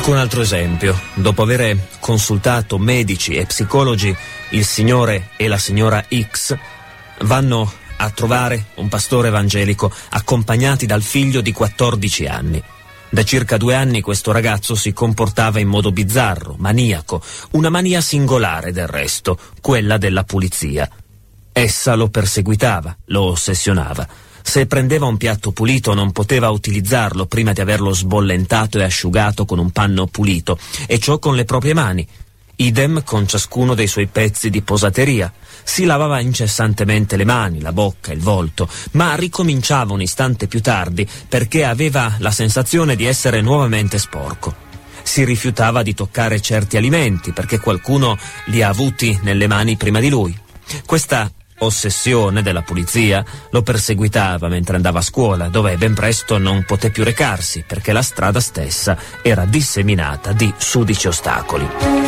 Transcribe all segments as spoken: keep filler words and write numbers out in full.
Ecco un altro esempio. Dopo aver consultato medici e psicologi, il signore e la signora X vanno a trovare un pastore evangelico accompagnati dal figlio di quattordici anni. Da circa due anni questo ragazzo si comportava in modo bizzarro, maniaco, una mania singolare del resto, quella della pulizia. Essa lo perseguitava, lo ossessionava. Se prendeva un piatto pulito non poteva utilizzarlo prima di averlo sbollentato e asciugato con un panno pulito, e ciò con le proprie mani. Idem con ciascuno dei suoi pezzi di posateria. Si lavava incessantemente le mani, la bocca, il volto, ma ricominciava un istante più tardi perché aveva la sensazione di essere nuovamente sporco. Si rifiutava di toccare certi alimenti perché qualcuno li ha avuti nelle mani prima di lui. Questa ossessione della pulizia lo perseguitava mentre andava a scuola, dove ben presto non poté più recarsi perché la strada stessa era disseminata di sudici ostacoli.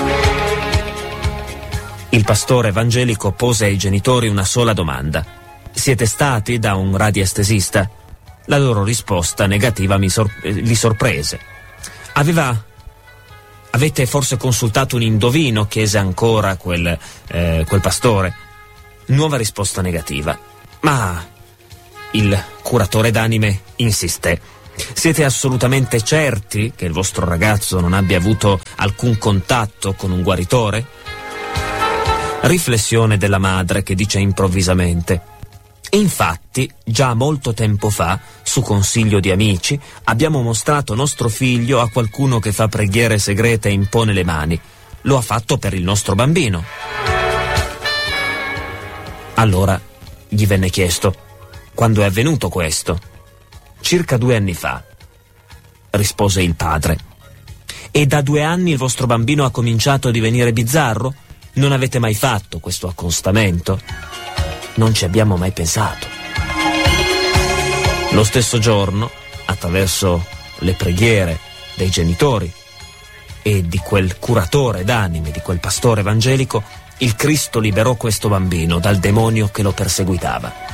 Il pastore evangelico pose ai genitori una sola domanda: siete stati da un radiestesista? La loro risposta negativa mi sor- li sorprese. Aveva avete forse consultato un indovino? Chiese ancora quel, eh, quel pastore. Nuova risposta negativa. Ma il curatore d'anime insisté: siete assolutamente certi che il vostro ragazzo non abbia avuto alcun contatto con un guaritore? Riflessione della madre che dice improvvisamente: infatti, già molto tempo fa, su consiglio di amici, abbiamo mostrato nostro figlio a qualcuno che fa preghiere segrete e impone le mani. Lo ha fatto per il nostro bambino. Allora gli venne chiesto: quando è avvenuto questo? Circa due anni fa, rispose il padre. E da due anni il vostro bambino ha cominciato a divenire bizzarro? Non avete mai fatto questo accostamento? Non ci abbiamo mai pensato. Lo stesso giorno, attraverso le preghiere dei genitori e di quel curatore d'anime, di quel pastore evangelico, il Cristo liberò questo bambino dal demonio che lo perseguitava.